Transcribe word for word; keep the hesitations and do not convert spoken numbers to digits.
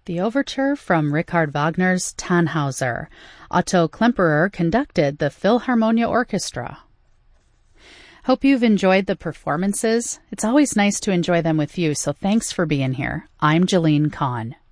The overture from Richard Wagner's Tannhauser. Otto Klemperer conducted the Philharmonia Orchestra. Hope you've enjoyed the performances. It's always nice to enjoy them with you, so thanks for being here. I'm Jalene Kahn.